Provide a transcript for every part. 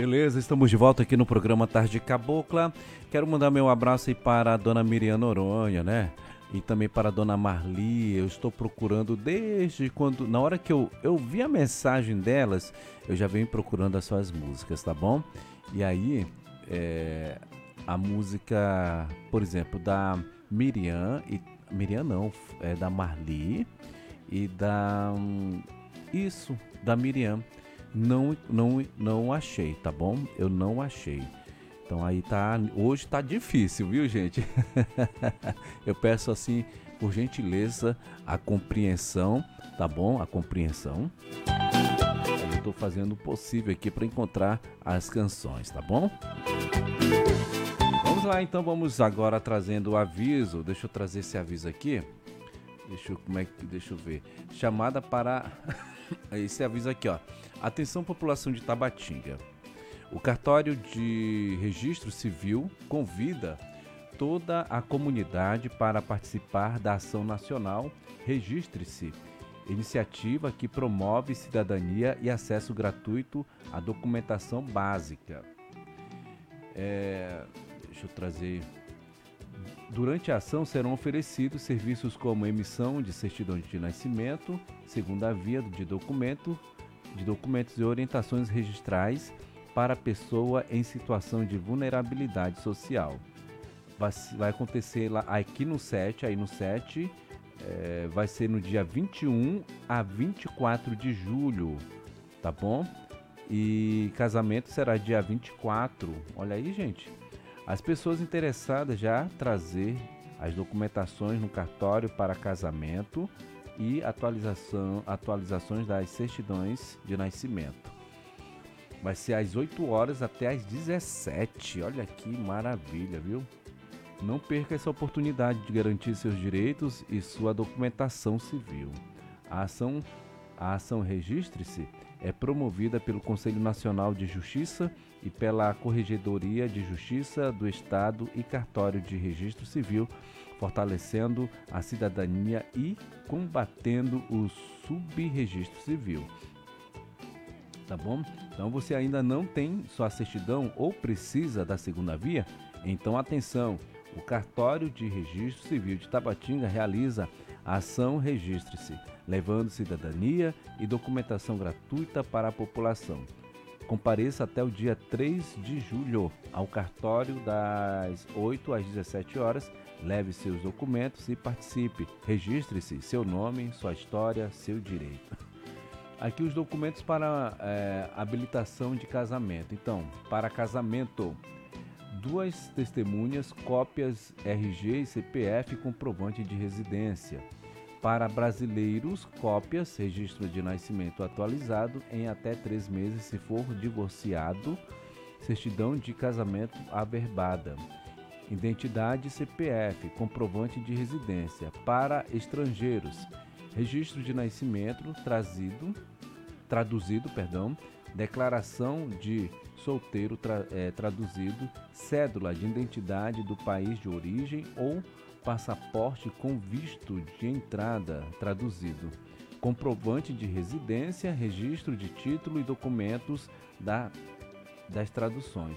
Beleza, estamos de volta aqui no programa Tarde Cabocla. Quero mandar meu abraço aí para a dona Miriam Noronha, né? E também para a dona Marli. Eu estou procurando desde quando, na hora que eu vi a mensagem delas, eu já venho procurando as suas músicas, tá bom? E aí, a música, por exemplo, da Miriam, Miriam não, é da Marli e da da Miriam. Não achei, tá bom? Eu não achei. Então aí hoje tá difícil, viu, gente? Eu peço assim, por gentileza, a compreensão, tá bom? A compreensão. Eu tô fazendo o possível aqui para encontrar as canções, tá bom? Vamos lá, então, vamos agora trazendo o aviso. Deixa eu trazer esse aviso aqui. Deixa eu ver. Chamada para esse aviso aqui, ó. Atenção, população de Tabatinga. O cartório de registro civil convida toda a comunidade para participar da ação nacional Registre-se, iniciativa que promove cidadania e acesso gratuito à documentação básica. Deixa eu trazer. Durante a ação serão oferecidos serviços como emissão de certidão de nascimento, segunda via de documentos e orientações registrais para a pessoa em situação de vulnerabilidade social. Vai acontecer lá aqui no SET, vai ser no dia 21 a 24 de julho, tá bom? E casamento será dia 24. Olha aí, gente. As pessoas interessadas já trazer as documentações no cartório para casamento e atualizações das certidões de nascimento. Vai ser às 8 horas até às 17. Olha que maravilha, viu? Não perca essa oportunidade de garantir seus direitos e sua documentação civil. A ação Registre-se é promovida pelo Conselho Nacional de Justiça e pela Corregedoria de Justiça do Estado e Cartório de Registro Civil, fortalecendo a cidadania e combatendo o subregistro civil. Tá bom? Então você ainda não tem sua certidão ou precisa da segunda via? Então atenção, o Cartório de Registro Civil de Tabatinga realiza a ação Registre-se, levando cidadania e documentação gratuita para a população. Compareça até o dia 3 de julho ao cartório das 8 às 17 horas, leve seus documentos e participe. Registre-se, seu nome, sua história, seu direito. Aqui os documentos para habilitação de casamento. Então, para casamento, 2 testemunhas, cópias RG e CPF e comprovante de residência. Para brasileiros, cópias, registro de nascimento atualizado em até 3 meses se for divorciado, certidão de casamento averbada, identidade CPF, comprovante de residência. Para estrangeiros, registro de nascimento traduzido, declaração de solteiro traduzido, cédula de identidade do país de origem ou passaporte com visto de entrada traduzido, comprovante de residência, registro de título e documentos das traduções,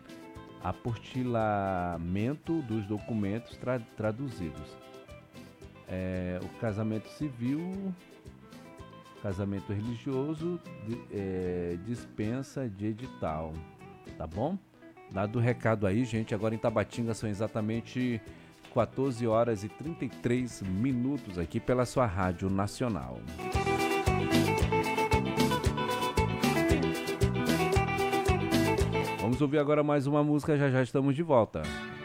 apostilamento dos documentos traduzidos, o casamento civil, casamento religioso, dispensa de edital, tá bom? Dado o recado aí, gente, agora em Tabatinga são exatamente 14 horas e 33 minutos aqui pela sua Rádio Nacional. Vamos ouvir agora mais uma música, já estamos de volta.